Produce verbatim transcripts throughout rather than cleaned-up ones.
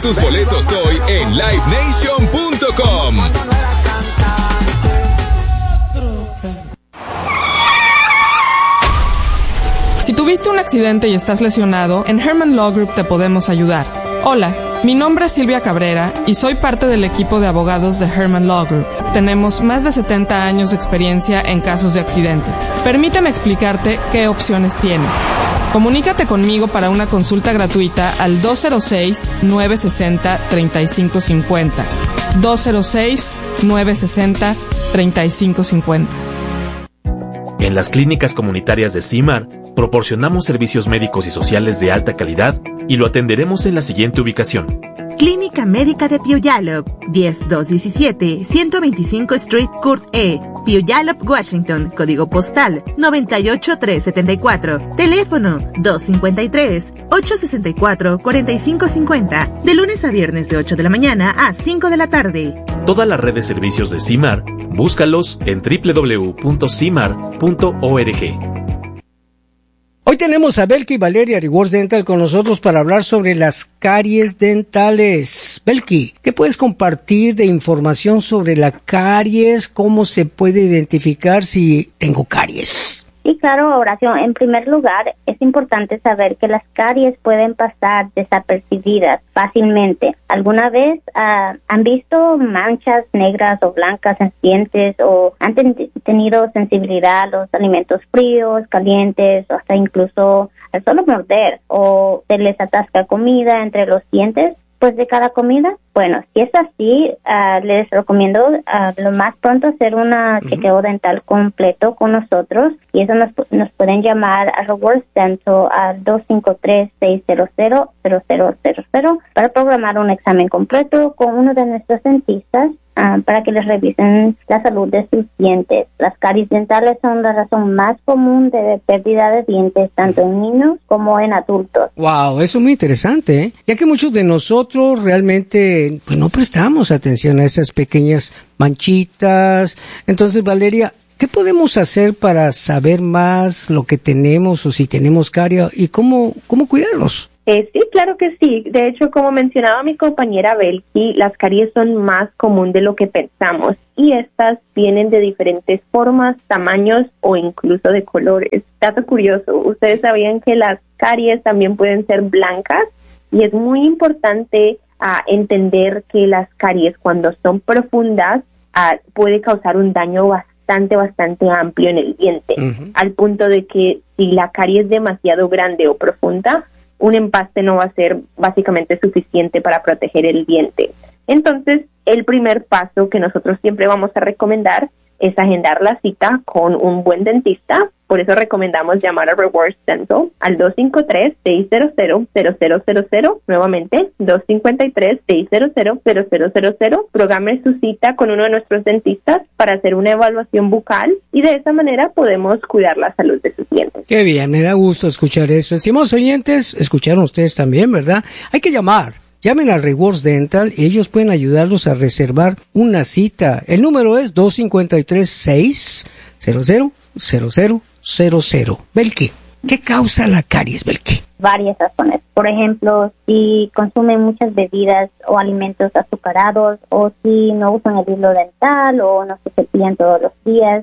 tus boletos hoy en live nation punto com. Si tuviste un accidente y estás lesionado, en Herman Law Group te podemos ayudar. Hola, mi nombre es Silvia Cabrera y soy parte del equipo de abogados de Herman Law Group. Tenemos más de setenta años de experiencia en casos de accidentes. Permíteme explicarte qué opciones tienes. Comunícate conmigo para una consulta gratuita al dos cero seis, nueve seis cero, tres cinco cinco cero. dos cero seis, nueve seis cero, tres cinco cinco cero. En las clínicas comunitarias de CIMAR, proporcionamos servicios médicos y sociales de alta calidad y lo atenderemos en la siguiente ubicación. Clínica Médica de Puyallup, diez mil doscientos diecisiete, ciento veinticinco Street Court E, Puyallup, Washington, código postal noventa y ocho mil trescientos setenta y cuatro, teléfono dos cinco tres, ocho seis cuatro, cuatro cinco cinco cero, de lunes a viernes de ocho de la mañana a cinco de la tarde. Toda la red de servicios de CIMAR, búscalos en doble u doble u doble u punto cimar punto org. Hoy tenemos a Belki y Valeria Rewards Dental con nosotros para hablar sobre las caries dentales. Belki, ¿qué puedes compartir de información sobre la caries? ¿Cómo se puede identificar si tengo caries? Sí, claro, Horacio. En primer lugar, es importante saber que las caries pueden pasar desapercibidas fácilmente. ¿Alguna vez uh, han visto manchas negras o blancas en dientes o han ten- tenido sensibilidad a los alimentos fríos, calientes o hasta incluso al solo morder o se les atasca comida entre los dientes pues de cada comida? Bueno, si es así, uh, les recomiendo uh, lo más pronto hacer un uh-huh. chequeo dental completo con nosotros y eso nos, nos pueden llamar a Rewards Dental al dos cinco tres, seis cero cero, cero cero cero cero para programar un examen completo con uno de nuestros dentistas uh, para que les revisen la salud de sus dientes. Las caries dentales son la razón más común de pérdida de dientes tanto en niños como en adultos. Wow, eso es muy interesante, ¿eh? Ya que muchos de nosotros realmente pues no prestamos atención a esas pequeñas manchitas. Entonces, Valeria, ¿qué podemos hacer para saber más lo que tenemos o si tenemos caries y cómo, cómo cuidarnos? Eh, sí, claro que sí. De hecho, como mencionaba mi compañera Belki, las caries son más común de lo que pensamos y estas vienen de diferentes formas, tamaños o incluso de colores. Dato curioso, ¿ustedes sabían que las caries también pueden ser blancas? Y es muy importante a entender que las caries cuando son profundas uh, puede causar un daño bastante, bastante amplio en el diente, uh-huh. al punto de que si la carie es demasiado grande o profunda, un empaste no va a ser básicamente suficiente para proteger el diente. Entonces, el primer paso que nosotros siempre vamos a recomendar es agendar la cita con un buen dentista. Por eso recomendamos llamar a Rewards Dental al dos cinco tres, seis cero cero, cero cero cero cero. Nuevamente, dos cinco tres, seis cero cero, cero cero cero cero. Programe su cita con uno de nuestros dentistas para hacer una evaluación bucal y de esa manera podemos cuidar la salud de sus dientes. Qué bien, me da gusto escuchar eso. Estimados oyentes, escucharon ustedes también, ¿verdad? Hay que llamar. Llamen a Rewards Dental y ellos pueden ayudarlos a reservar una cita. El número es dos cinco tres, seis cero cero, cero cero cero cero. Belki, ¿qué causa la caries, Belki? Varias razones. Por ejemplo, si consumen muchas bebidas o alimentos azucarados o si no usan el hilo dental o no se cepillan todos los días.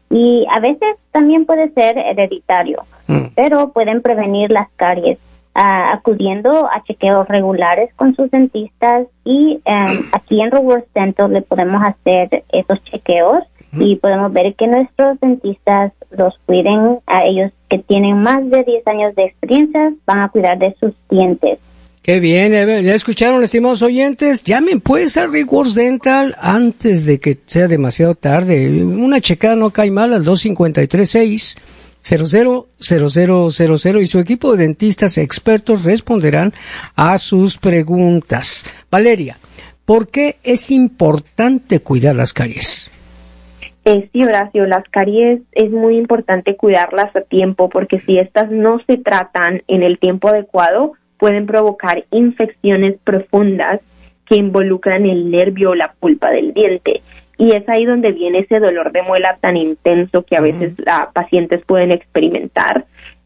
Y a veces también puede ser hereditario, mm. pero pueden prevenir las caries Uh, acudiendo a chequeos regulares con sus dentistas y um, aquí en Rewards Dental le podemos hacer esos chequeos uh-huh. y podemos ver que nuestros dentistas los cuiden. A ellos que tienen más de diez años de experiencia van a cuidar de sus dientes. Qué bien, ya escucharon, estimados oyentes. Llamen pues a Rewards Dental antes de que sea demasiado tarde. Una checada no cae mal al dos cinco tres, seis cero cero cero cero cero cero y su equipo de dentistas expertos responderán a sus preguntas. Valeria, ¿por qué es importante cuidar las caries? Eh, sí, Horacio, las caries es muy importante cuidarlas a tiempo porque si estas no se tratan en el tiempo adecuado, pueden provocar infecciones profundas que involucran el nervio o la pulpa del diente. Y es ahí donde viene ese dolor de muela tan intenso que a veces uh-huh. uh, pacientes pueden experimentar.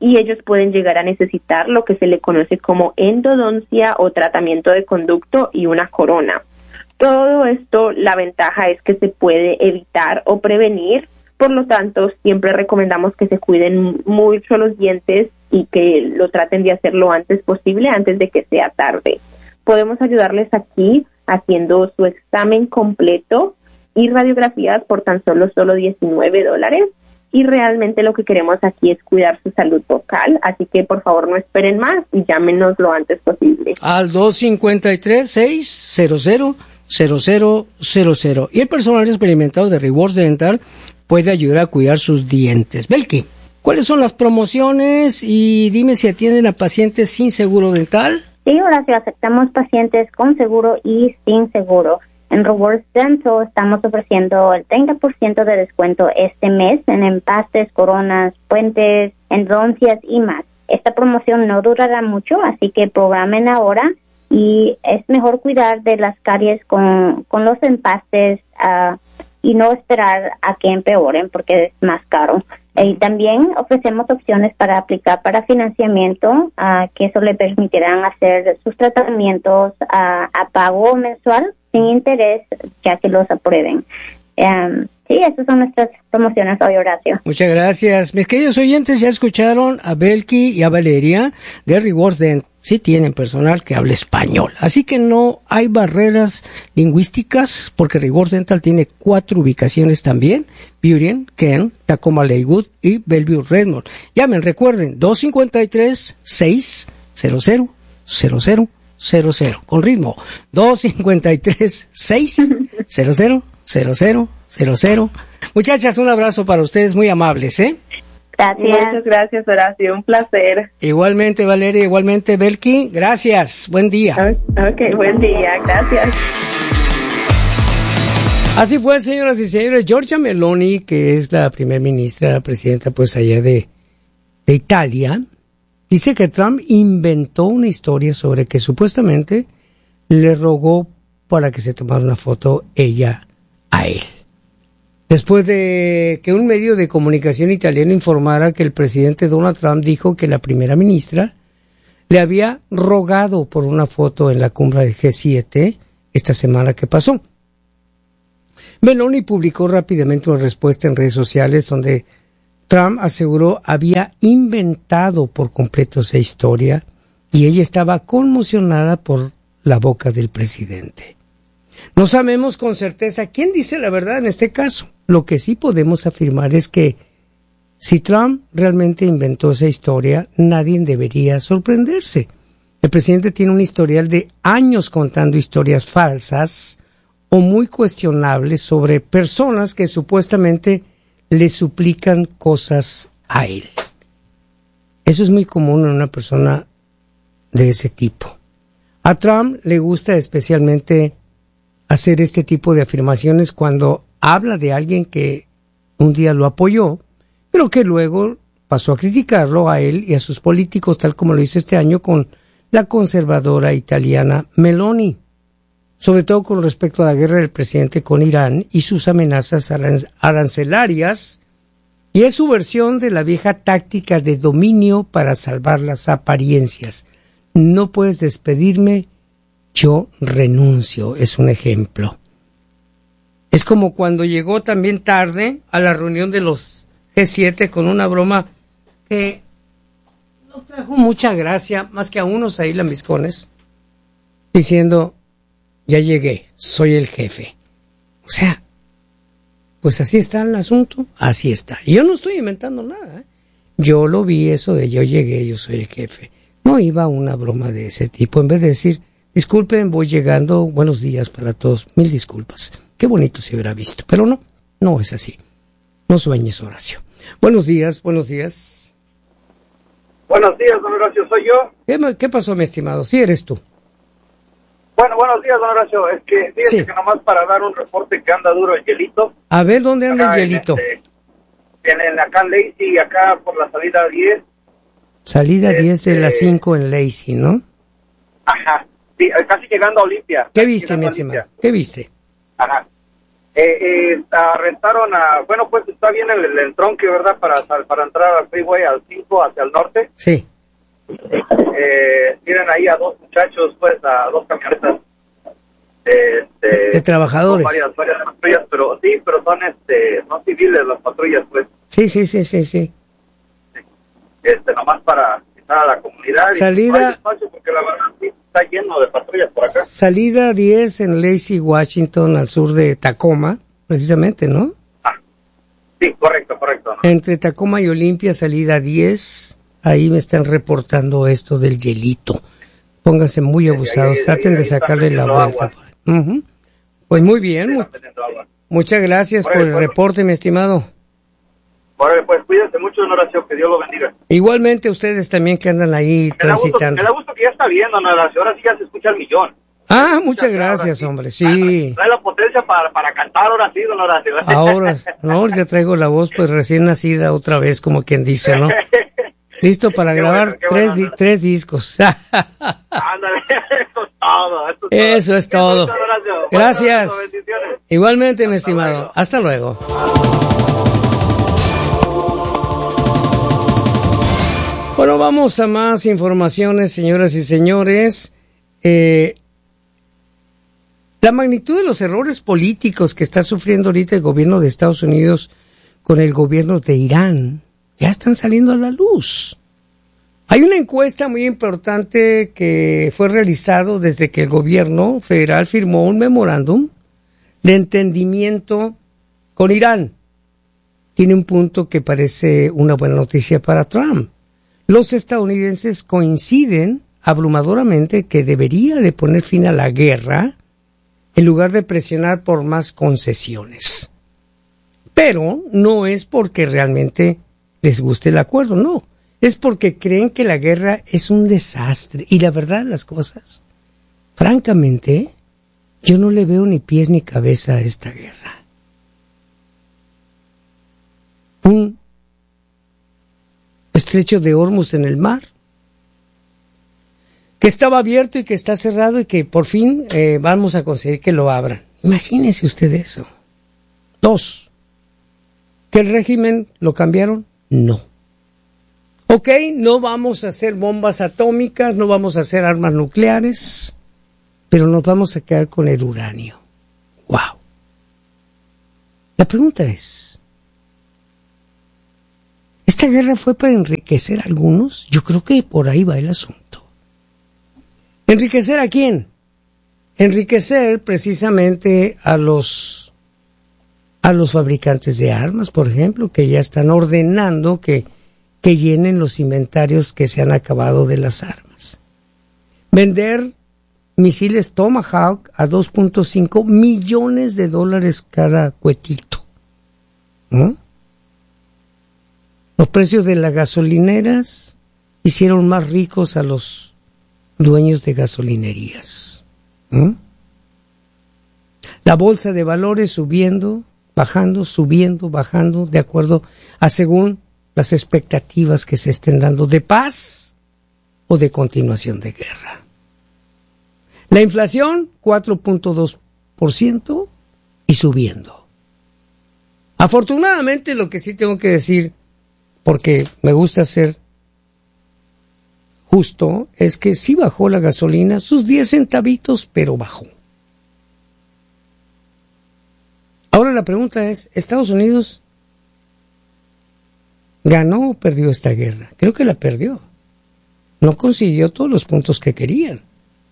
y ellos pueden llegar a necesitar lo que se le conoce como endodoncia o tratamiento de conducto y una corona. Todo esto, la ventaja es que se puede evitar o prevenir, por lo tanto, siempre recomendamos que se cuiden mucho los dientes y que lo traten de hacer lo antes posible, antes de que sea tarde. Podemos ayudarles aquí haciendo su examen completo y radiografías por tan solo solo diecinueve dólares. Y realmente lo que queremos aquí es cuidar su salud vocal, así que por favor no esperen más y llámenos lo antes posible. Al dos cinco tres, seis cero cero, cero cero cero cero. Y el personal experimentado de Rewards Dental puede ayudar a cuidar sus dientes. Belki, ¿cuáles son las promociones? Y dime si atienden a pacientes sin seguro dental. Sí, Horacio, aceptamos pacientes con seguro y sin seguro. En Rewards Dental estamos ofreciendo el treinta por ciento de descuento este mes en empastes, coronas, puentes, endodoncias y más. Esta promoción no durará mucho, así que programen ahora y es mejor cuidar de las caries con, con los empastes uh, y no esperar a que empeoren porque es más caro. Y también ofrecemos opciones para aplicar para financiamiento, uh, que eso le permitirán hacer sus tratamientos uh, a pago mensual sin interés, ya que los aprueben. Um, sí, esas son nuestras promociones hoy, Horacio. Muchas gracias. Mis queridos oyentes, ya escucharon a Belki y a Valeria de Rewards Dental. Sí tienen personal que habla español. Así que no hay barreras lingüísticas, porque Rewards Dental tiene cuatro ubicaciones también: Burien, Ken, Tacoma Lakewood y Bellevue Redmond. Llamen, recuerden, dos cinco tres, seis cero cero, cero cero cero cero. Con ritmo, dos cinco tres, seis cero cero, cero cero cero cero. Muchachas, un abrazo para ustedes, muy amables, ¿eh? Gracias. Muchas gracias, Horacio, un placer. Igualmente, Valeria, igualmente, Belki, gracias, buen día. Ok, buen día, gracias. Así fue, señoras y señores. Giorgia Meloni, que es la primer ministra, la presidenta, pues allá de, de Italia, dice que Trump inventó una historia sobre que supuestamente le rogó para que se tomara una foto ella a él. Después de que un medio de comunicación italiano informara que el presidente Donald Trump dijo que la primera ministra le había rogado por una foto en la cumbre del G siete esta semana que pasó. Meloni publicó rápidamente una respuesta en redes sociales donde Trump aseguró había inventado por completo esa historia y ella estaba conmocionada por la boca del presidente. No sabemos con certeza quién dice la verdad en este caso. Lo que sí podemos afirmar es que si Trump realmente inventó esa historia, nadie debería sorprenderse. El presidente tiene un historial de años contando historias falsas o muy cuestionables sobre personas que supuestamente le suplican cosas a él. Eso es muy común en una persona de ese tipo. A Trump le gusta especialmente hacer este tipo de afirmaciones cuando habla de alguien que un día lo apoyó, pero que luego pasó a criticarlo a él y a sus políticos, tal como lo hizo este año con la conservadora italiana Meloni, sobre todo con respecto a la guerra del presidente con Irán y sus amenazas arancelarias, y es su versión de la vieja táctica de dominio para salvar las apariencias. No puedes despedirme, yo renuncio, es un ejemplo. Es como cuando llegó también tarde a la reunión de los G siete con una broma que no trajo mucha gracia, más que a unos ahí lambiscones, diciendo, ya llegué, soy el jefe. O sea, pues así está el asunto, así está. Y yo no estoy inventando nada, ¿eh? Yo lo vi eso de yo llegué, yo soy el jefe. No iba una broma de ese tipo, en vez de decir, disculpen, voy llegando, buenos días para todos, mil disculpas. Qué bonito se hubiera visto, pero no, no es así. No sueñes, Horacio. Buenos días, buenos días. Buenos días, don Horacio, ¿soy yo? ¿Qué, qué pasó, mi estimado? Sí, eres tú. Bueno, buenos días, don Horacio. Es que, fíjese sí. que nomás para dar un reporte que anda duro el hielito. A ver, ¿dónde anda acá el hielito? En, este, en, en acá en Lacey, acá por la salida diez. Salida este, diez de las cinco en Lacey, ¿no? Ajá, sí, casi llegando a Olimpia. ¿Qué viste, mi estimado? ¿Qué viste? Ajá. Eh, eh, arrestaron a, bueno, pues está bien el, el entronque, ¿verdad? Para, para entrar al freeway al cinco hacia el norte. Sí. Eh, tienen ahí a dos muchachos, pues, a dos camionetas. Este, de trabajadores. Varias, varias patrullas, pero sí, pero son, este, no civiles las patrullas, pues. Sí, sí, sí, sí, sí. Este, nomás para quitar a la comunidad. Salida. Y espacio porque la verdad sí está lleno de patrullas por acá. Salida diez en Lacey, Washington, al sur de Tacoma, precisamente, ¿no? Ah, sí, correcto, correcto. ¿no? Entre Tacoma y Olimpia, salida diez, ahí me están reportando esto del hielito. Pónganse muy abusados, ahí, traten ahí, ahí de sacarle la vuelta. Uh-huh. Pues muy bien, mu- muchas gracias por, por el reporte, mi estimado. Bueno, pues cuídense mucho, don Horacio, que Dios lo bendiga. Igualmente ustedes también que andan ahí me transitando. Da gusto, me da gusto que ya está bien, don Horacio, ahora sí ya se escucha el millón. Ah, muchas gracias, sí. hombre, sí. Trae la potencia para, para cantar ahora sí, don Horacio. Ahora, no, ahorita traigo la voz pues recién nacida otra vez, como quien dice, ¿no? Listo para qué grabar bueno, tres, bueno, di- tres discos. Ándale, eso es todo. Eso es todo. Eso es todo. Mucho, gracias. Bueno, igualmente, mi estimado. Luego. Hasta luego. Bueno, vamos a más informaciones, señoras y señores. Eh, la magnitud de los errores políticos que está sufriendo ahorita el gobierno de Estados Unidos con el gobierno de Irán ya están saliendo a la luz. Hay una encuesta muy importante que fue realizado desde que el gobierno federal firmó un memorándum de entendimiento con Irán. Tiene un punto que parece una buena noticia para Trump. Los estadounidenses coinciden abrumadoramente que debería de poner fin a la guerra en lugar de presionar por más concesiones. Pero no es porque realmente les guste el acuerdo, no. Es porque creen que la guerra es un desastre. Y la verdad, las cosas, francamente, yo no le veo ni pies ni cabeza a esta guerra. Un estrecho de Hormuz en el mar, que estaba abierto y que está cerrado y que por fin eh, vamos a conseguir que lo abran. Imagínense usted eso. Dos, ¿que el régimen lo cambiaron? No. Ok, no vamos a hacer bombas atómicas, no vamos a hacer armas nucleares, pero nos vamos a quedar con el uranio. ¡Wow! La pregunta es, ¿esta guerra fue para enriquecer a algunos? Yo creo que por ahí va el asunto. ¿Enriquecer a quién? Enriquecer precisamente a los, a los fabricantes de armas, por ejemplo, que ya están ordenando que que llenen los inventarios que se han acabado de las armas. Vender misiles Tomahawk a dos punto cinco millones de dólares cada cuetito. ¿No? Los precios de las gasolineras hicieron más ricos a los dueños de gasolinerías. ¿No? La bolsa de valores subiendo, bajando, subiendo, bajando, de acuerdo a según las expectativas que se estén dando de paz o de continuación de guerra. La inflación, cuatro punto dos por ciento y subiendo. Afortunadamente, lo que sí tengo que decir, porque me gusta ser justo, es que sí bajó la gasolina sus diez centavitos, pero bajó. Ahora la pregunta es, ¿Estados Unidos ganó o perdió esta guerra? Creo que la perdió. No consiguió todos los puntos que querían.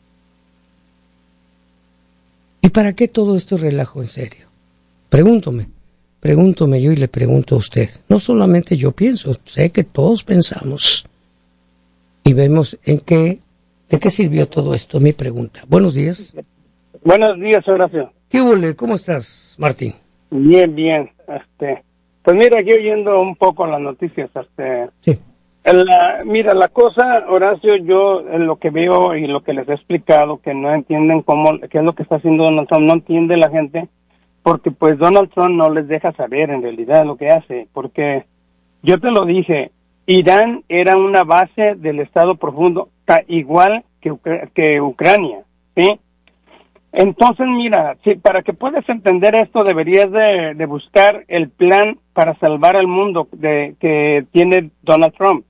¿Y para qué todo esto relajo en serio? Pregúntome, pregúntome yo y le pregunto a usted. No solamente yo pienso, sé que todos pensamos y vemos en qué, de qué sirvió todo esto. Mi pregunta. Buenos días. Buenos días, Horacio. ¿Qué huele? ¿Cómo estás, Martín? Bien, bien. Este, pues mira, aquí oyendo un poco las noticias. Este, sí. La, mira, la cosa, Horacio, yo en lo que veo y lo que les he explicado, que no entienden cómo, qué es lo que está haciendo Donald Trump, no entiende la gente, porque pues Donald Trump no les deja saber en realidad lo que hace, porque yo te lo dije, Irán era una base del Estado profundo, igual que, que Ucrania, ¿sí? Entonces, mira, si para que puedas entender esto, deberías de, de buscar el plan para salvar al mundo de, que tiene Donald Trump.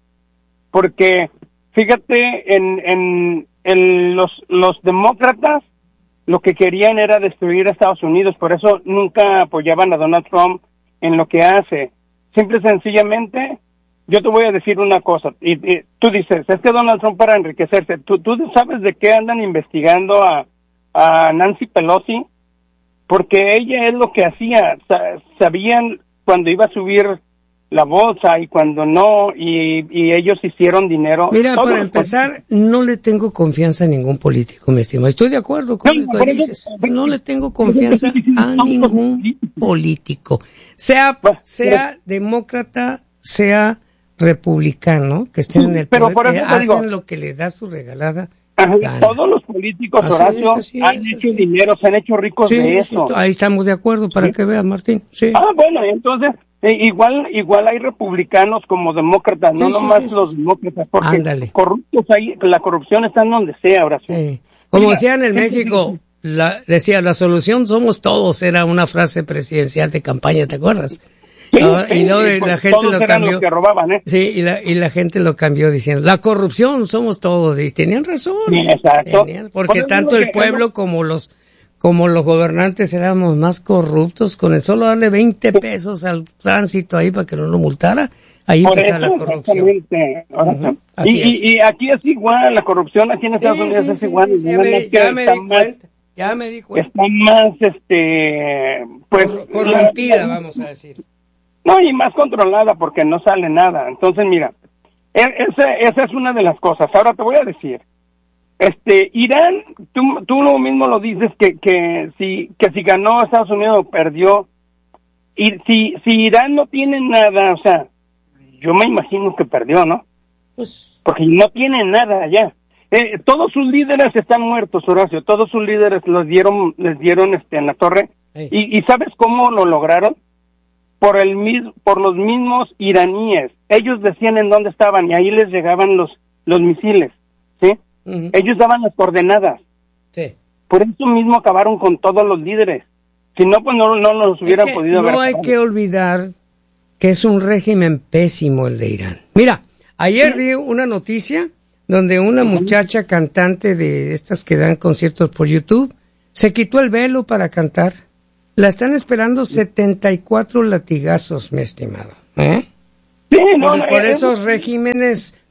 Porque, fíjate, en, en, en los, los demócratas lo que querían era destruir a Estados Unidos, por eso nunca apoyaban a Donald Trump en lo que hace. Simple y sencillamente, yo te voy a decir una cosa, y, y tú dices, es que Donald Trump para enriquecerse, ¿tú, tú sabes de qué andan investigando a, a Nancy Pelosi? Porque ella es lo que hacía, sa- sabían cuando iba a subir la bolsa y cuando no, y, y ellos hicieron dinero. Mira, Todos para los empezar, no le tengo confianza a ningún político, mi estimado. Estoy de acuerdo con No, lo que por eso- dices. No le tengo confianza a ningún político. Sea, Bueno, sea demócrata, sea republicano, que estén en el pero poder, por que eso te hacen digo- lo que le da su regalada Ajá, gana. todos los políticos, Así Horacio, es, así es, han así hecho es. dinero, se han hecho ricos Sí, de sí, eso. esto- ahí estamos de acuerdo, para que veas, Martín. Sí. Ah, bueno, entonces, eh, igual igual hay republicanos como demócratas, no Sí, sí, nomás sí, sí. los demócratas, porque Ándale. corruptos hay, la corrupción está en donde sea, Horacio. Sí. Como Mira, decían en ¿qué te México, digo? la, decía, la solución somos todos, era una frase presidencial de campaña, ¿te acuerdas? Sí, Ah, sí, y luego pues, la gente todos lo eran cambió. los que robaban, ¿eh? Sí, y la, y la gente lo cambió diciendo, la corrupción somos todos, y tenían razón. Sí, exacto. Tenían- Por porque eso tanto digo el que- pueblo como los como los gobernantes éramos más corruptos, con el solo darle veinte pesos al tránsito ahí para que no lo multara, ahí Por empezaba eso, la corrupción. exactamente, Horacio. Ujú, así y, es. y, y aquí es igual, la corrupción aquí en Estados Sí, Unidos sí, es sí, igual. sí, sí, ya nada me, más di- que ya me está di más- cuenta, ya me di cuenta. Está más, este, pues... Cor- corrompida, vamos a decir. No, y más controlada porque no sale nada. Entonces, mira, e- esa, esa es una de las cosas. Ahora te voy a decir, este, Irán, tú, tú lo mismo lo dices que, que si que si ganó Estados Unidos o perdió. Y si si Irán no tiene nada, o sea, yo me imagino que perdió, ¿no? Pues, Porque no tiene nada allá. Eh, todos sus líderes están muertos, Horacio. Todos sus líderes los dieron, les dieron este en la torre. Ey. Y, y ¿sabes cómo lo lograron? Por el mis- por los mismos iraníes. Ellos decían en dónde estaban y ahí les llegaban los los misiles, ¿sí? ujú, Ellos daban las coordenadas. sí. Por eso mismo acabaron con todos los líderes. Si no, pues no, no los hubieran Es que podido haber no hay acabado. que olvidar que es un régimen pésimo el de Irán. Mira, ayer vi una noticia donde una muchacha cantante de estas que dan conciertos por YouTube se quitó el velo para cantar. La están esperando setenta y cuatro latigazos, mi estimado. ¿Eh? Sí, no, Por, no, por eh, esos regímenes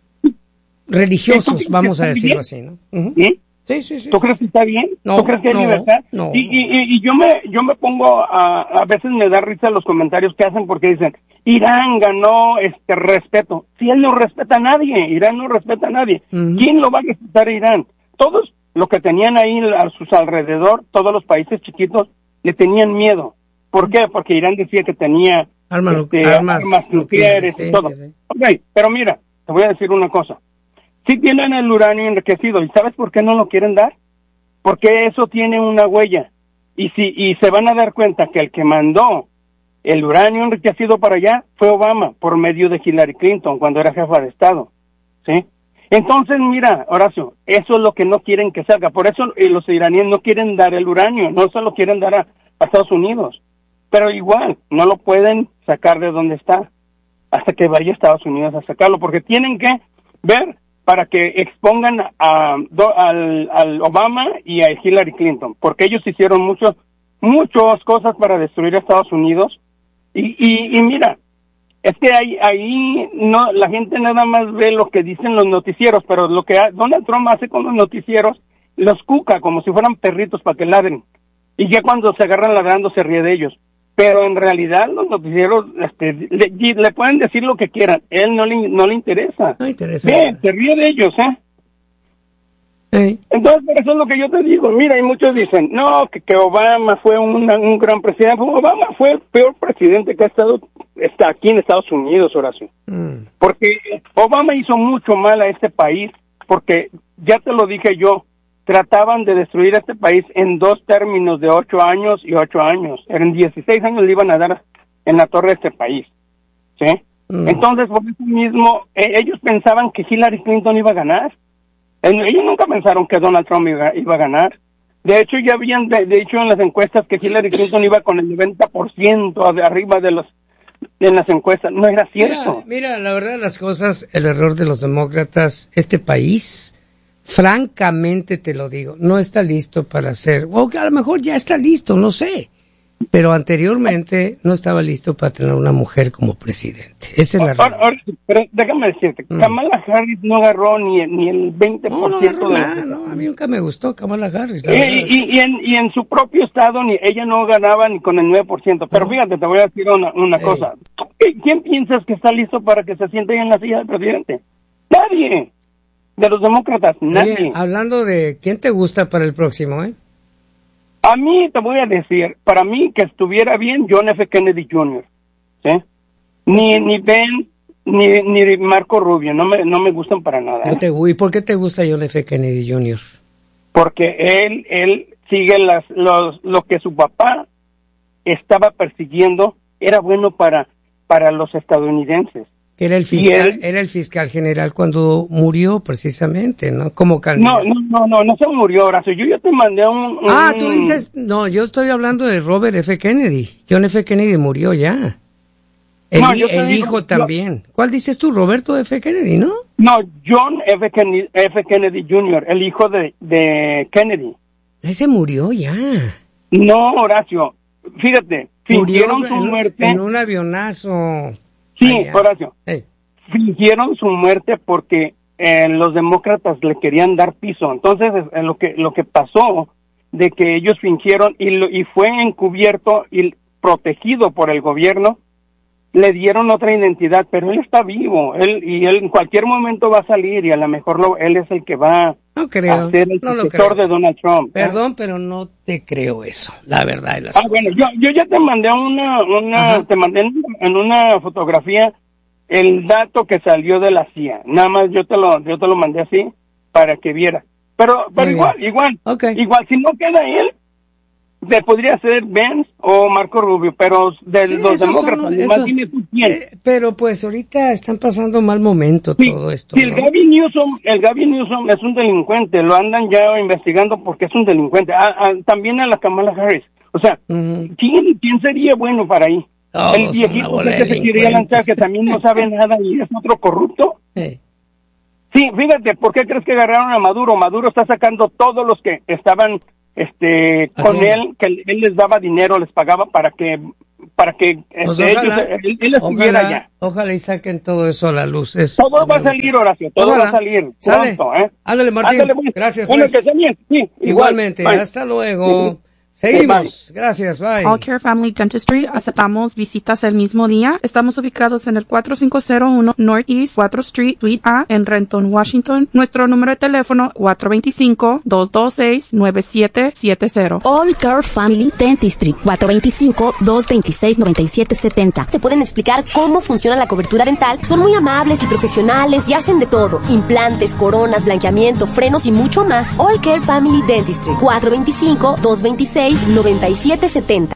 religiosos, vamos a decirlo así, ¿no? Ujú. ¿Sí? Sí, sí, sí. ¿Tú crees que está bien? No, ¿Tú crees que hay no, libertad? no. Y, y, y- y yo me yo me pongo a a veces me da risa los comentarios que hacen porque dicen Irán ganó este respeto. Si él no respeta a nadie, Irán no respeta a nadie. Ujú. ¿Quién lo va a respetar a Irán? Todos los que tenían ahí a sus alrededor, todos los países chiquitos le tenían miedo. ¿Por qué? Porque Irán decía que tenía Armas, este, armas, armas nucleares sí, y todo. sí, sí. Ok, pero mira, te voy a decir una cosa. Sí tienen el uranio enriquecido, ¿y sabes por qué no lo quieren dar? Porque eso tiene una huella. Y si y se van a dar cuenta que el que mandó el uranio enriquecido para allá fue Obama, por medio de Hillary Clinton, cuando era jefa de Estado. ¿Sí? Entonces, mira, Horacio, eso es lo que no quieren que salga. Por eso eh, los iraníes no quieren dar el uranio, no se lo quieren dar a, a Estados Unidos. Pero igual, no lo pueden sacar de donde está hasta que vaya a Estados Unidos a sacarlo, porque tienen que ver para que expongan a, do, al, al Obama y a Hillary Clinton, porque ellos hicieron muchos, muchas cosas para destruir a Estados Unidos. Y, y, y mira, es que ahí, ahí no, la gente nada más ve lo que dicen los noticieros, pero lo que ha- Donald Trump hace con los noticieros, los cuca como si fueran perritos para que ladren. Y ya cuando se agarran ladrando se ríe de ellos. Pero en realidad los noticieros este, le, le pueden decir lo que quieran, él no le, no le interesa. No interesa. Ve, se ríe de ellos, ¿eh? Ey. Entonces, por eso es lo que yo te digo. Mira, y muchos dicen, no, que, que Obama fue un, un gran presidente. Obama fue el peor presidente que ha estado está aquí en Estados Unidos, Horacio. Mm. Porque Obama hizo mucho mal a este país, porque, ya te lo dije yo, trataban de destruir a este país en dos términos de ocho años y ocho años. En dieciséis años le iban a dar en la torre a este país, ¿sí? Mm. Entonces, por eso mismo, eh, ellos pensaban que Hillary Clinton iba a ganar. Eh, Ellos nunca pensaron que Donald Trump iba, iba a ganar. De hecho, ya habían de, de hecho en las encuestas que Hillary Clinton iba con el noventa por ciento de arriba de los en las encuestas. No era cierto. Mira, mira, la verdad de las cosas, el error de los demócratas, este país, francamente te lo digo, no está listo para ser, o que a lo mejor ya está listo, no sé. Pero anteriormente no estaba listo para tener una mujer como presidente. Esa es la ahora, ahora, pero déjame decirte, mm. Kamala Harris no agarró ni, ni el veinte por ciento no, no de... Nada, no, a mí nunca me gustó Kamala Harris. La y, y, y, en, y en su propio estado ni ella no ganaba ni con el nueve por ciento. Pero no. Fíjate, te voy a decir una, una cosa. ¿Quién piensas que está listo para que se siente en la silla del presidente? Nadie. De los demócratas, nadie. Oye, hablando de quién te gusta para el próximo, ¿eh? A mí, te voy a decir, para mí que estuviera bien John F. Kennedy junior ¿sí? Ni, ni Ben, ni, ni Marco Rubio, no me, no me gustan para nada. ¿eh? No te, ¿Y por qué te gusta John F. Kennedy junior? Porque él, él sigue las, los, lo que su papá estaba persiguiendo, era bueno para, para los estadounidenses. Que era el fiscal, él, era el fiscal general cuando murió, precisamente, ¿no? Como candidato. No, no, no, no se murió, Horacio. Yo ya te mandé un, un... Ah, tú dices... No, yo estoy hablando de Robert F. Kennedy. John F. Kennedy murió ya. El, no, el hijo digo, también. Yo... ¿Cuál dices tú? Roberto F. Kennedy, ¿no? No, John F. Kennedy, F. Kennedy junior, el hijo de, de Kennedy. Ese murió ya. No, Horacio. Fíjate, fingieron su en, muerte... en un avionazo... Sí, Horacio, hey. Fingieron su muerte porque eh, los demócratas le querían dar piso. Entonces, eh, lo que lo que pasó de que ellos fingieron y, lo, y fue encubierto y protegido por el gobierno, le dieron otra identidad, pero él está vivo, él y él en cualquier momento va a salir y a lo mejor lo, él es el que va no creo, a ser el no sucesor de Donald Trump. Perdón, ¿eh? Pero no te creo eso, la verdad. De las ah, cosas. Bueno, yo, yo ya te mandé una, una te mandé en una fotografía el dato que salió de la C I A. Nada más yo te lo, yo te lo mandé así para que vieras. Pero, pero igual, igual, okay. igual, si no queda él, de, podría ser Vance o Marco Rubio, pero de sí, los demócratas, son, más dime tú quién. Eh, pero pues ahorita están pasando mal momento sí, todo esto. Sí, ¿no? el Gavin Newsom, el Gavin Newsom es un delincuente, lo andan ya investigando porque es un delincuente. Ah, ah, también a la Kamala Harris. O sea, uh-huh. ¿quién, ¿quién sería bueno para ahí? Oh, el viejito que se quería lanzar, que también no sabe nada y es otro corrupto. Hey. Sí, fíjate, ¿por qué crees que agarraron a Maduro? Maduro está sacando todos los que estaban este con Así. él, que él les daba dinero, les pagaba para que para que pues este, ojalá, ellos, él, él estuviera allá. Ojalá y saquen todo eso a la luz. Es, todo va a salir, Horacio, todo ojalá. va a salir pronto, ¿eh? Ándale, Martín. Ándale, pues. Gracias, bueno, pues. que también, sí, igualmente, igual. Hasta luego. Sí. Seguimos. Bye. Gracias, bye. All Care Family Dentistry, aceptamos visitas el mismo día. Estamos ubicados en el cuatro cinco cero uno Northeast cuatro Street, Suite A, en Renton, Washington. Nuestro número de teléfono cuatro dos cinco, dos dos seis, nueve siete siete cero. All Care Family Dentistry, cuatro dos cinco, dos dos seis, nueve siete siete cero. Te pueden explicar cómo funciona la cobertura dental. Son muy amables y profesionales y hacen de todo. Implantes, coronas, blanqueamiento, frenos y mucho más. All Care Family Dentistry, cuatro dos cinco, dos dos seis, noventa y siete setenta.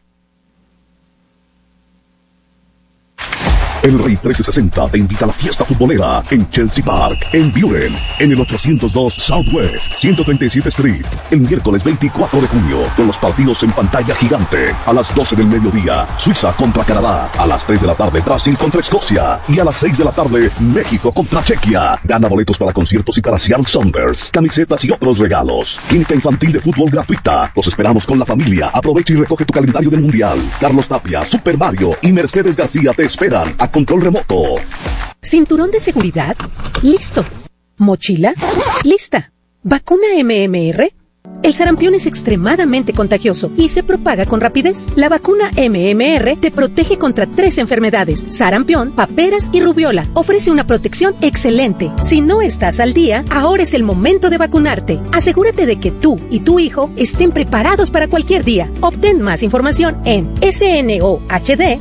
El Rey trescientos sesenta te invita a la fiesta futbolera en Chelsea Park, en Buren, en el ochocientos dos Southwest, ciento treinta y siete Street, el miércoles veinticuatro de junio, con los partidos en pantalla gigante. A las doce del mediodía, Suiza contra Canadá. A las tres de la tarde, Brasil contra Escocia. Y a las seis de la tarde, México contra Chequia. Gana boletos para conciertos y para Seattle Sounders, camisetas y otros regalos. Clínica infantil de fútbol gratuita. Los esperamos con la familia. Aprovecha y recoge tu calendario del Mundial. Carlos Tapia, Super Mario y Mercedes García te esperan a control remoto. ¿Cinturón de seguridad? Listo. ¿Mochila? Lista. ¿Vacuna M M R? El sarampión es extremadamente contagioso y se propaga con rapidez. La vacuna M M R te protege contra tres enfermedades: sarampión, paperas y rubiola. Ofrece una protección excelente. Si no estás al día, ahora es el momento de vacunarte. Asegúrate de que tú y tu hijo estén preparados para cualquier día. Obtén más información en snohd.org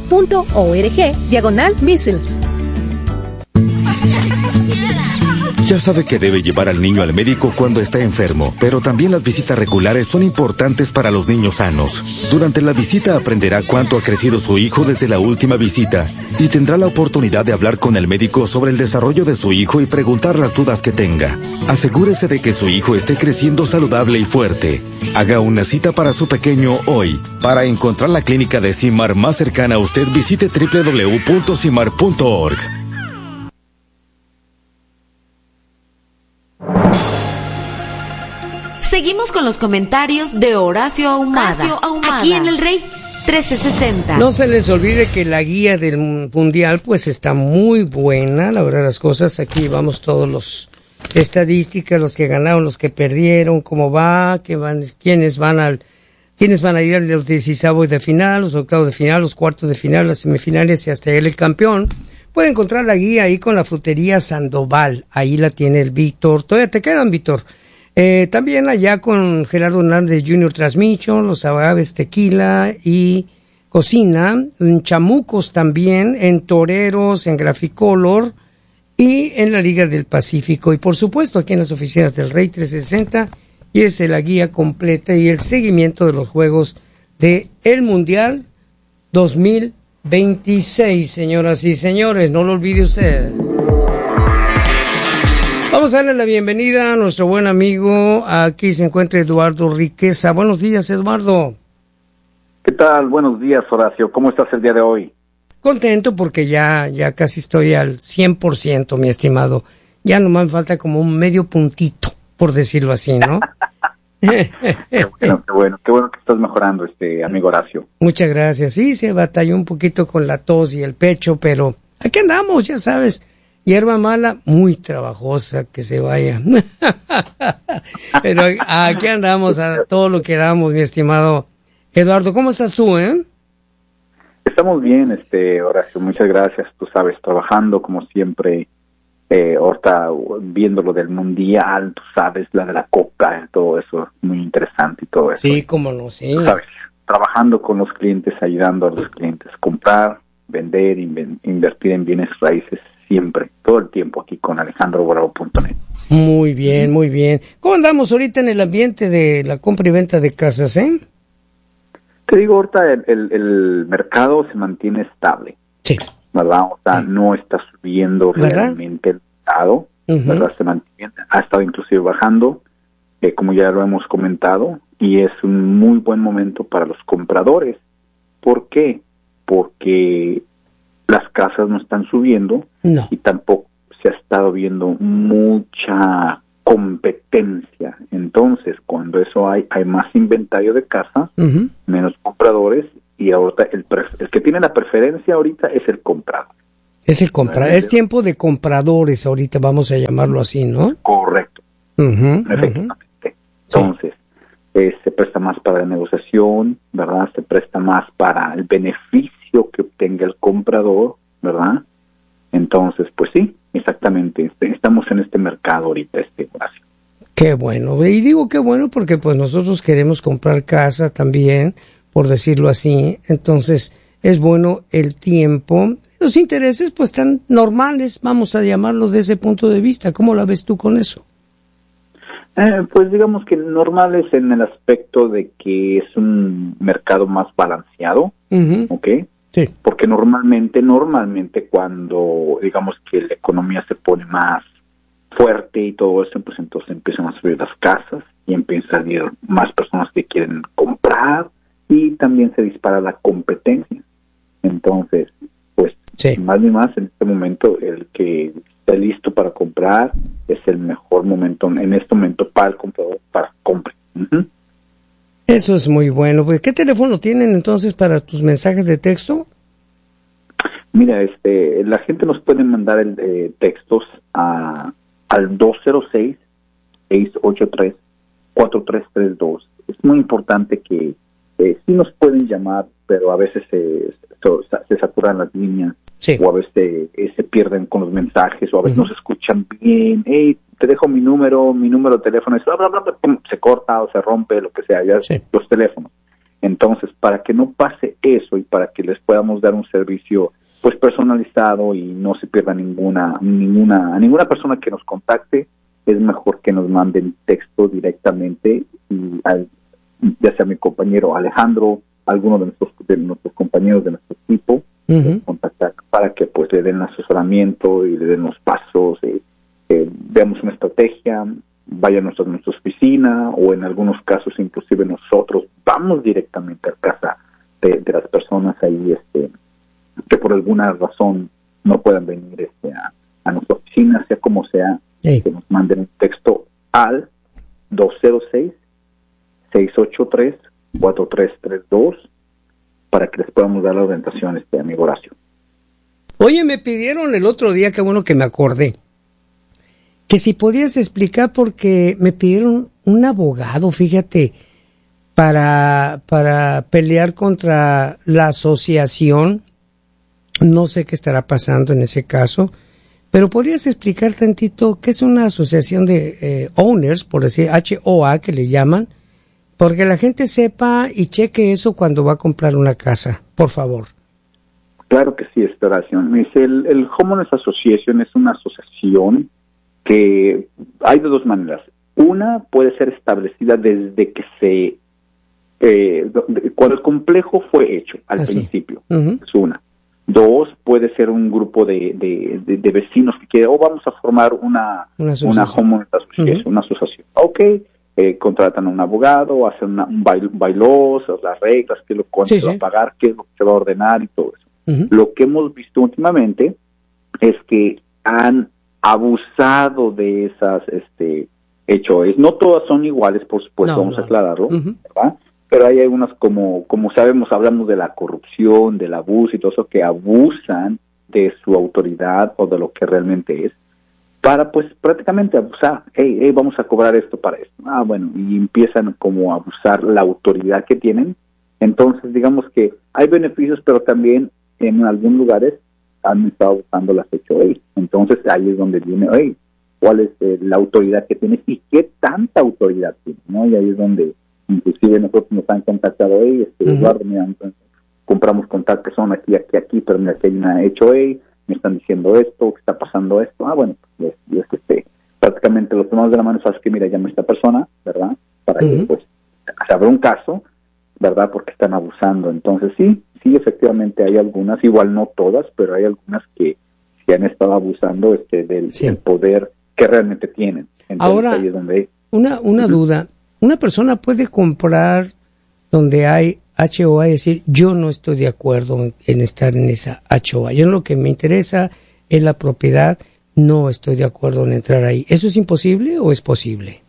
diagonal measles. Ya sabe que debe llevar al niño al médico cuando está enfermo, pero también las visitas regulares son importantes para los niños sanos. Durante la visita aprenderá cuánto ha crecido su hijo desde la última visita y tendrá la oportunidad de hablar con el médico sobre el desarrollo de su hijo y preguntar las dudas que tenga. Asegúrese de que su hijo esté creciendo saludable y fuerte. Haga una cita para su pequeño hoy. Para encontrar la clínica de CIMAR más cercana a usted, visite doble u doble u doble u punto cimar punto org. Seguimos con los comentarios de Horacio Ahumada, Horacio Ahumada, aquí en el Rey trece sesenta. No se les olvide que la guía del Mundial pues está muy buena, la verdad las cosas, aquí vamos todos los estadísticas, los que ganaron, los que perdieron, cómo va, qué van, quiénes van al, quiénes van a ir a los dieciseisavos de final, los octavos de final, los cuartos de final, las semifinales y hasta él el campeón. Puede encontrar la guía ahí con la frutería Sandoval, ahí la tiene el Víctor. Todavía te quedan, Víctor. Eh, también allá con Gerardo Hernández junior Transmission, los agaves tequila y cocina, en Chamucos también, en Toreros, en Graficolor y en la Liga del Pacífico. Y por supuesto aquí en las oficinas del Rey trescientos sesenta, y es la guía completa y el seguimiento de los juegos de el Mundial dos mil veintiséis, señoras y señores, no lo olvide usted. Vamos a darle la bienvenida a nuestro buen amigo. Aquí se encuentra Eduardo Riqueza. Buenos días, Eduardo. ¿Qué tal? Buenos días, Horacio. ¿Cómo estás el día de hoy? Contento porque ya, ya casi estoy al cien por ciento, mi estimado. Ya nomás me falta como un medio puntito, por decirlo así, ¿no? Qué bueno, qué bueno, qué bueno que estás mejorando, este amigo Horacio. Muchas gracias. Sí, se batalló un poquito con la tos y el pecho, pero aquí andamos, ya sabes. Hierba mala, muy trabajosa, que se vaya. Pero aquí andamos a todo lo que damos, mi estimado Eduardo. ¿Cómo estás tú, eh? Estamos bien, este Horacio, muchas gracias. Tú sabes, trabajando como siempre, eh, ahorita viendo lo del mundial, tú sabes, la de la coca, todo eso, muy interesante y todo eso. Sí, cómo no, sí. Tú sabes, trabajando con los clientes, ayudando a los clientes, comprar, vender, inven- invertir en bienes raíces. Siempre, todo el tiempo aquí con alejandro bravo punto net. Muy bien, muy bien. ¿Cómo andamos ahorita en el ambiente de la compra y venta de casas, eh? Te digo, ahorita el, el, el mercado se mantiene estable. Sí. ¿Verdad? O sea, sí. No está subiendo ¿verdad? Realmente el mercado, uh-huh. ¿verdad? Se mantiene, ha estado inclusive bajando, eh, como ya lo hemos comentado, y es un muy buen momento para los compradores. ¿Por qué? Porque las casas no están subiendo no. y tampoco se ha estado viendo mucha competencia. Entonces, cuando eso hay, hay más inventario de casas, uh-huh. menos compradores, y ahorita el, el que tiene la preferencia ahorita es el comprador. Es el comprador, es tiempo de compradores ahorita, vamos a llamarlo así, ¿no? Correcto, uh-huh, efectivamente. Uh-huh. Entonces, sí. eh, se presta más para la negociación, ¿verdad? Se presta más para el beneficio que obtenga el comprador, ¿verdad? Entonces, pues sí, exactamente, estamos en este mercado ahorita, este Horacio. Qué bueno, y digo qué bueno porque pues nosotros queremos comprar casa también, por decirlo así, entonces es bueno el tiempo, los intereses pues están normales, vamos a llamarlo de ese punto de vista. ¿Cómo la ves tú con eso? Eh, pues digamos que normales en el aspecto de que es un mercado más balanceado, uh-huh. ¿ok? Sí. Porque normalmente, normalmente cuando digamos que la economía se pone más fuerte y todo eso, pues entonces empiezan a subir las casas y empiezan a salir más personas que quieren comprar y también se dispara la competencia. Entonces, pues sí. más ni más en este momento el que esté listo para comprar es el mejor momento en este momento para el comprador para comprar. Uh-huh. Eso es muy bueno. ¿Qué teléfono tienen entonces para tus mensajes de texto? Mira, este, la gente nos puede mandar el, eh, textos a, al dos cero seis, seis ocho tres, cuatro tres tres dos. Es muy importante que eh, sí nos pueden llamar, pero a veces se, se, se saturan las líneas, sí. o a veces eh, se pierden con los mensajes, o a veces uh-huh. no se escuchan bien. Hey, te dejo mi número, mi número de teléfono, es bla, bla, bla, bla, se corta o se rompe, lo que sea, ya sí. los teléfonos. Entonces, para que no pase eso y para que les podamos dar un servicio pues personalizado y no se pierda ninguna, ninguna, a ninguna persona que nos contacte, es mejor que nos manden texto directamente y al, ya sea mi compañero Alejandro, alguno de nuestros, de nuestros compañeros de nuestro equipo, uh-huh. contactar para que pues le den asesoramiento y le den los pasos, eh, eh, veamos una estrategia, vaya a nuestra, nuestra oficina o en algunos casos inclusive nosotros vamos directamente a casa de, de las personas ahí este que por alguna razón no puedan venir este a, a nuestra oficina, sea como sea, hey. que nos manden un texto al dos cero seis, seis ocho tres, cuatro tres tres dos para que les podamos dar la orientación, este amigo Horacio. Oye, me pidieron el otro día, qué bueno que me acordé, que si podías explicar porque me pidieron un abogado, fíjate, para, para pelear contra la asociación. No sé qué estará pasando en ese caso, pero ¿podrías explicar tantito qué es una asociación de eh, owners, por decir H O A que le llaman? Porque la gente sepa y cheque eso cuando va a comprar una casa, por favor. Claro que sí, esta oración. El, el Homeowners Association es una asociación que hay de dos maneras. Una puede ser establecida desde que se, eh, cuando el complejo fue hecho al Así. principio, uh-huh. es una. Dos, puede ser un grupo de, de, de, de vecinos que quiere, o oh, vamos a formar una, una, una Homeowners Association, uh-huh. una asociación. Ok, eh, contratan a un abogado, hacen una, un bail, bailos, las reglas, qué es lo que sí, se va sí. a pagar, qué es lo que se va a ordenar y todo eso. Uh-huh. Lo que hemos visto últimamente es que han abusado de esas este hechos. No todas son iguales, por supuesto, no, vamos no. a aclararlo, uh-huh. ¿verdad? Pero hay algunas como, como sabemos, hablamos de la corrupción, del abuso y todo eso, que abusan de su autoridad o de lo que realmente es, para pues prácticamente abusar. Hey, hey, vamos a cobrar esto para esto. Ah, bueno, y empiezan como a abusar la autoridad que tienen. Entonces, digamos que hay beneficios, pero también en algunos lugares han estado abusando las H O A. Entonces, ahí es donde viene, hey, ¿cuál es eh, la autoridad que tienes y qué tanta autoridad tienes? ¿No? Y ahí es donde inclusive nosotros nos han contactado, hey, este, uh-huh. Eduardo, mira, entonces, compramos con tal persona aquí, aquí, aquí, pero mira, aquí hay una H O A, me están diciendo esto, que está pasando esto. Ah, bueno, pues es que este, prácticamente los tomamos de la mano, sabes que mira, llama a esta persona, ¿verdad? Para uh-huh. que pues se abra un caso, ¿verdad? Porque están abusando. Entonces sí, sí, efectivamente hay algunas, igual no todas, pero hay algunas que sí han estado abusando este del, sí. del poder que realmente tienen. Entonces, ahora, ahí es donde hay... una, una uh-huh. duda. Una persona puede comprar donde hay H O A y decir, yo no estoy de acuerdo en, en estar en esa H O A. Yo lo que me interesa es la propiedad, no estoy de acuerdo en entrar ahí. ¿Eso es imposible o es posible?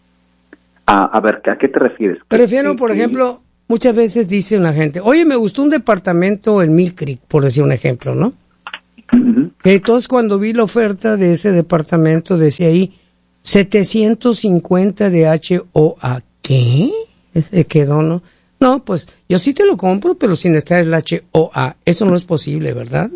Ah, a ver, ¿a qué te refieres? Me refiero, por ejemplo, muchas veces dice una gente, oye, me gustó un departamento en Mill Creek, por decir un ejemplo, ¿no? Uh-huh. Entonces, cuando vi la oferta de ese departamento, decía ahí, setecientos cincuenta de H O A. ¿Qué? Se quedó, ¿no? No, pues yo sí te lo compro, pero sin estar el H O A. Eso no es posible, ¿verdad?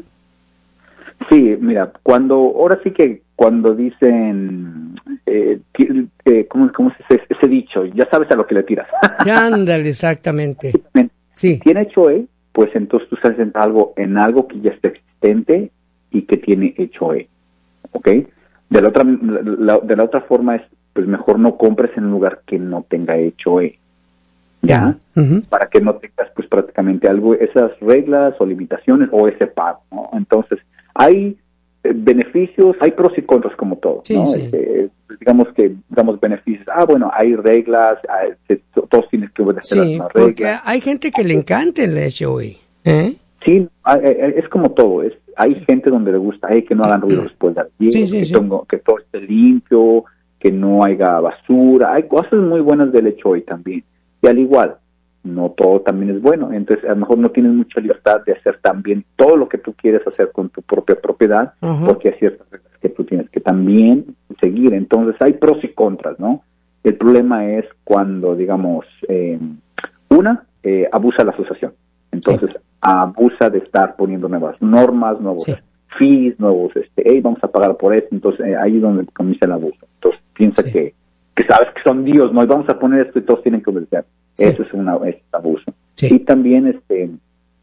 Sí, mira, cuando, ahora sí que cuando dicen, eh, eh, ¿cómo, cómo es ese, ese dicho? Ya sabes a lo que le tiras. Ándale, exactamente. Sí. Si tiene H O A, pues entonces tú estás en algo, en algo que ya está existente y que tiene H O A, ¿ok? De la otra, la, de la otra forma es, pues mejor no compres en un lugar que no tenga H O A, ¿ya? Uh-huh. Para que no tengas, pues prácticamente algo, esas reglas o limitaciones o ese pago, ¿no? Entonces, hay eh, beneficios, hay pros y contras como todo, sí, ¿no? Sí. Este, digamos que, digamos, beneficios, ah, bueno, hay reglas, hay, se, todos tienen que obedecer sí, las reglas. Sí, porque hay gente que le encanta el H O A, ¿eh? Sí, es como todo, es hay sí. gente donde le gusta, hey, que no hagan ruido después de alguien, sí, sí, que, sí. Tengo, que todo esté limpio, que no haya basura, hay cosas muy buenas del H O A también, y al igual, no todo también es bueno, entonces a lo mejor no tienes mucha libertad de hacer también todo lo que tú quieres hacer con tu propia propiedad, uh-huh. porque hay ciertas reglas que tú tienes que también seguir, entonces hay pros y contras, ¿no? El problema es cuando, digamos, eh, una, eh, abusa la asociación, entonces... Sí. abusa de estar poniendo nuevas normas, nuevos sí. fees, nuevos, este, hey, vamos a pagar por eso, entonces eh, ahí es donde comienza el abuso. Entonces piensa sí. que, que sabes que son Dios, no, y vamos a poner esto y todos tienen que obedecer. Sí. Eso es, una, es abuso. Sí. Y también este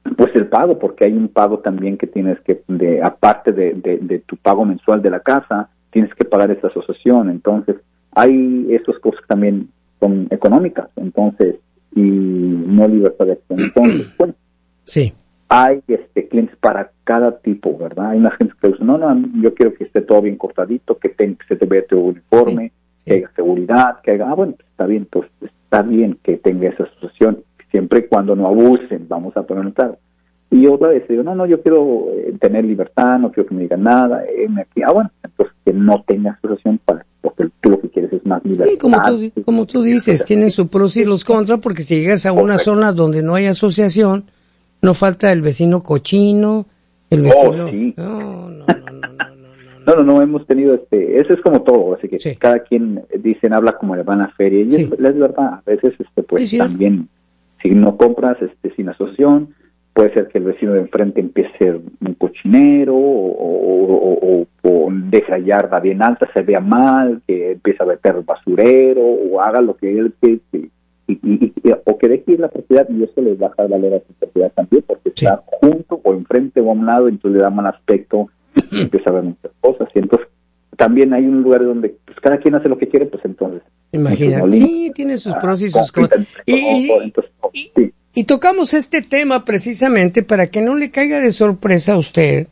pues el pago, porque hay un pago también que tienes que, de aparte de, de, de tu pago mensual de la casa, tienes que pagar esa asociación. Entonces, hay esas cosas que también son económicas, entonces, y no libertad de acción. Entonces, bueno, sí. Hay este clientes para cada tipo, ¿verdad? Hay unas gentes que dicen, no, no, yo quiero que esté todo bien cortadito, que, tenga, que se te vea tu uniforme, sí, que haya seguridad, que haya, ah, bueno, pues está bien, pues está bien que tenga esa asociación, siempre y cuando no abusen, vamos a ponerlo claro. Y otra vez digo, no, no, yo quiero eh, tener libertad, no quiero que me digan nada, eh, me, ah, bueno, entonces que no tenga asociación, para, porque tú lo que quieres es más libertad. Sí, como tú, como tú dices, tienen sus pros y los contras, porque si llegas a una Correcto. zona donde no hay asociación, no falta el vecino cochino, el vecino... Oh, sí. No, no, no, no, no, no, no. No, no, no, hemos tenido este... Eso es como todo, así que sí. Cada quien, dicen, habla como le van a feria. Y sí. es, es verdad, a veces, este pues sí, también, si no compras este sin asociación, puede ser que el vecino de enfrente empiece a ser un cochinero, o, o, o, o deja yarda bien alta, se vea mal, que empieza a meter basurero, o haga lo que él... Que, que, Y, y, y, o que deje ir la propiedad y eso le baja el valor a su propiedad también, porque sí. está junto o enfrente o a un lado, y entonces le da mal aspecto y empieza a ver muchas cosas. Y entonces también hay un lugar donde pues cada quien hace lo que quiere, pues entonces... Imagínate, sí, tiene sus pros y sus contras. Y, y, entonces, no, y, sí. y tocamos este tema precisamente para que no le caiga de sorpresa a usted,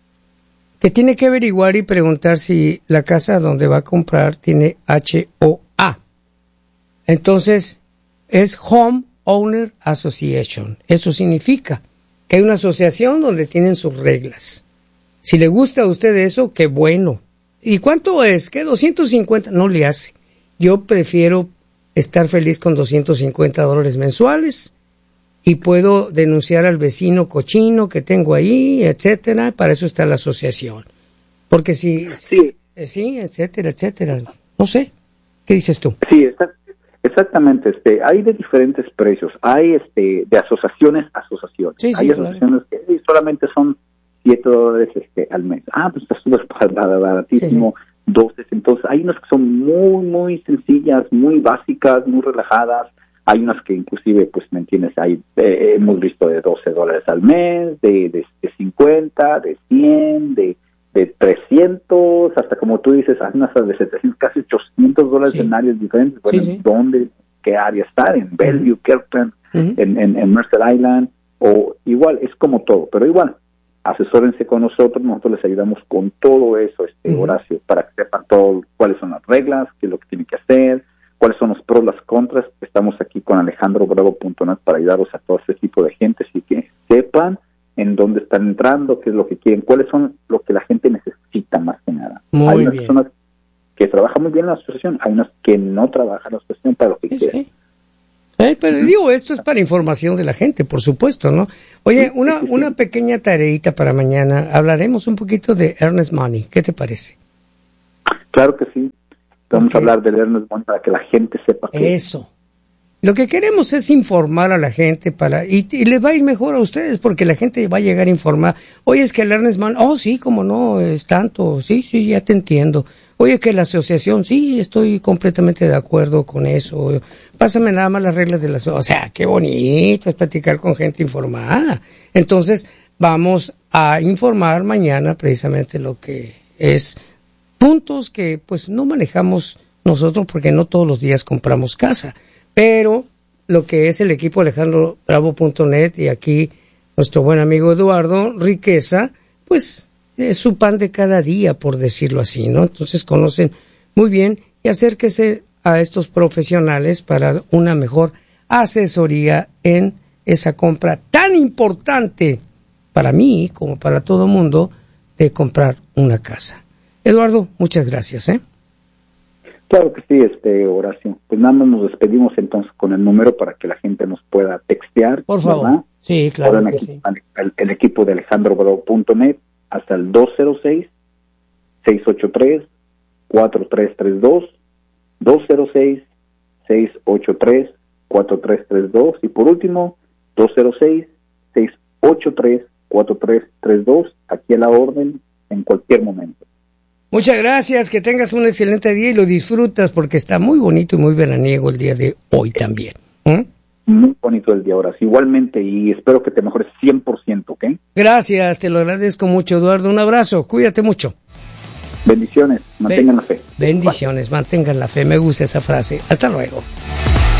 que tiene que averiguar y preguntar si la casa donde va a comprar tiene H O A. Entonces... es Home Owner Association. Eso significa que hay una asociación donde tienen sus reglas. Si le gusta a usted eso, qué bueno. ¿Y cuánto es? ¿Qué? doscientos cincuenta no le hace. Yo prefiero estar feliz con doscientos cincuenta dólares mensuales y puedo denunciar al vecino cochino que tengo ahí, etcétera. Para eso está la asociación. Porque si... Sí, sí etcétera, etcétera. No sé. ¿Qué dices tú? Sí, está... Exactamente, este, hay de diferentes precios, hay este de asociaciones a asociaciones, sí, sí, hay claro. asociaciones que sí, solamente son siete dólares este, al mes, ah, pues está súper baratísimo, sí, sí. doce, entonces hay unas que son muy, muy sencillas, muy básicas, muy relajadas, hay unas que inclusive, pues me entiendes, hay, eh, hemos visto de doce dólares al mes, de, de, de cincuenta, de cien, de... de trescientos, hasta como tú dices, hay unas de setecientos, casi ochocientos dólares sí. en áreas diferentes. Bueno, sí, sí. ¿dónde, qué área estar? En Bellevue, uh-huh. Kirkland, uh-huh. en, en, en Merced Island, o igual, es como todo, pero igual, asesórense con nosotros, nosotros les ayudamos con todo eso, este uh-huh. Horacio, para que sepan todo, cuáles son las reglas, qué es lo que tienen que hacer, cuáles son los pros, las contras. Estamos aquí con alejandro bravo punto net para ayudarlos a todo ese tipo de gente, así que sepan en dónde están entrando, qué es lo que quieren, cuáles son lo que la gente necesita más que nada. Muy hay unas bien. personas que trabajan muy bien en la asociación, hay unas que no trabajan en la asociación para lo que sí, quieren. Sí. Eh, pero digo, esto es para información de la gente, por supuesto, ¿no? Oye, una, una pequeña tareita para mañana, hablaremos un poquito de Earnest Money, ¿qué te parece? Claro que sí, vamos okay. a hablar del Earnest Money para que la gente sepa que... Eso. Lo que queremos es informar a la gente para y, y les va a ir mejor a ustedes porque la gente va a llegar a informar. Oye, es que el Earnest Money, oh sí, como no, es tanto, sí, sí, ya te entiendo. Oye, que la asociación, sí, estoy completamente de acuerdo con eso. Pásame nada más las reglas de la asociación. O sea, qué bonito es platicar con gente informada. Entonces, vamos a informar mañana precisamente lo que es puntos que pues no manejamos nosotros porque no todos los días compramos casa. Pero lo que es el equipo alejandro bravo punto net y aquí nuestro buen amigo Eduardo Riqueza, pues es su pan de cada día, por decirlo así, ¿no? Entonces conocen muy bien y acérquese a estos profesionales para una mejor asesoría en esa compra tan importante para mí como para todo mundo de comprar una casa. Eduardo, muchas gracias, ¿eh? Claro que sí, este Horacio. Pues nada más nos despedimos entonces con el número para que la gente nos pueda textear. Por favor. ¿Verdad? Sí, claro que aquí, sí. El, el equipo de alejandro bravo punto net hasta el dos cero seis, seis ocho tres, cuatro tres tres dos, dos cero seis, seis ocho tres, cuatro tres tres dos y por último dos cero seis, seis ocho tres, cuatro tres tres dos, aquí a la orden en cualquier momento. Muchas gracias, que tengas un excelente día y lo disfrutas porque está muy bonito y muy veraniego el día de hoy también. ¿Mm? muy bonito el día, Horacio. Igualmente, y espero que te mejores cien por ciento, ¿ok? Gracias, te lo agradezco mucho, Eduardo. Un abrazo, cuídate mucho. Bendiciones, mantengan Be- la fe. Bendiciones, Bye. Mantengan la fe, me gusta esa frase. Hasta luego.